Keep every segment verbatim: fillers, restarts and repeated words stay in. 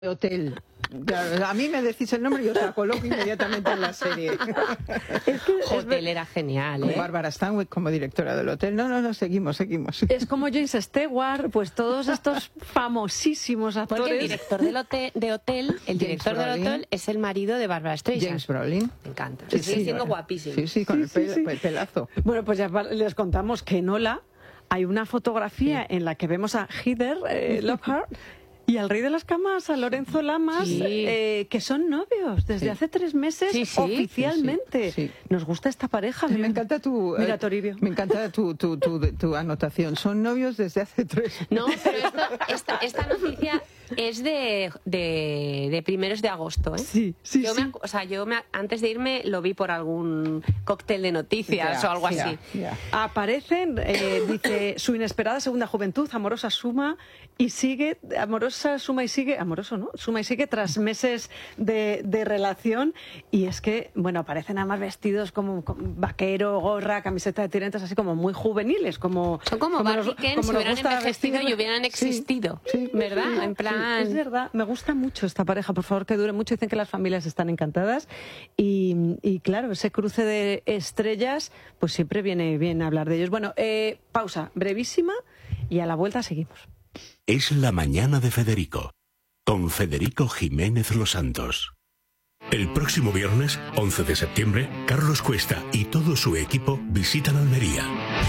Hotel. Claro, a mí me decís el nombre y os la coloco inmediatamente en la serie. Es que Hotel era genial, ¿eh? Bárbara Stanwyck como directora del hotel. No, no, no, seguimos, seguimos. Es como James Stewart, pues todos estos famosísimos actores. Porque el director del hotel, de hotel el director del Brolin. hotel es el marido de Bárbara Streisand. James Brolin. Me encanta. Sí, Sigue sí, siendo bueno. guapísimo. Sí, sí, con Sí, el, sí, pel- sí. el pelazo. Bueno, pues ya les contamos que en Ola hay una fotografía en la que vemos a Heather eh, Lockhart y al rey de las camas, a Lorenzo Lamas, Sí. eh, que son novios desde Sí. hace tres meses Sí, sí. oficialmente. Sí, sí. Nos gusta esta pareja. Me encanta tu, Mira, eh, Toribio. me encanta tu, tu, tu, tu anotación. Son novios desde hace tres. No, pero esto, esta, esta noticia es de, de, de primeros de agosto, ¿eh? Sí, sí, yo sí. Me, ac- o sea, yo me, antes de irme lo vi por algún cóctel de noticias Ya, o algo ya, así. ya. Aparecen, eh, dice, su inesperada segunda juventud, amorosa suma y sigue, amorosa suma y sigue, amoroso, ¿no? Suma y sigue tras meses de, de relación y es que, bueno, aparecen además vestidos como, como vaquero, gorra, camiseta de tirantes, así como muy juveniles, como... Son como, Barbie nos- Ken como si nos hubieran gusta envejecido vestir. y hubieran Sí, existido, sí, ¿verdad? sí, en plan... Es verdad, me gusta mucho esta pareja, por favor que dure mucho, dicen que las familias están encantadas y, y claro, ese cruce de estrellas, pues siempre viene bien hablar de ellos. Bueno, eh, pausa brevísima y a la vuelta seguimos. Es la mañana de Federico, con Federico Jiménez Los Santos. El próximo viernes, once de septiembre, Carlos Cuesta y todo su equipo visitan Almería.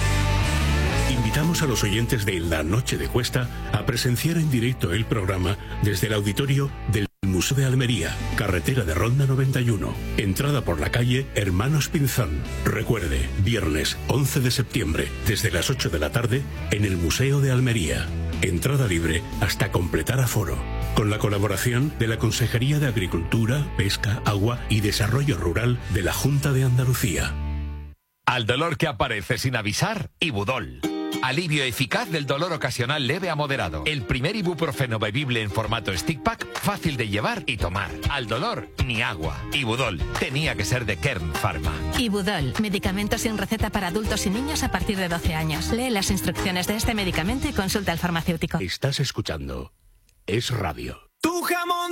Invitamos a los oyentes de La Noche de Cuesta a presenciar en directo el programa desde el auditorio del Museo de Almería, carretera de Ronda noventa y uno, entrada por la calle Hermanos Pinzón. Recuerde, viernes once de septiembre, desde las ocho de la tarde, en el Museo de Almería. Entrada libre hasta completar aforo. Con la colaboración de la Consejería de Agricultura, Pesca, Agua y Desarrollo Rural de la Junta de Andalucía. Al dolor que aparece sin avisar, Ibudol. Alivio eficaz del dolor ocasional leve a moderado. El primer ibuprofeno bebible en formato stick pack, fácil de llevar y tomar. Al dolor, ni agua. Ibudol. Tenía que ser de Kern Pharma. Ibudol, medicamento sin receta para adultos y niños a partir de doce años. Lee las instrucciones de este medicamento y consulta al farmacéutico. Estás escuchando Es Radio. Tu jamón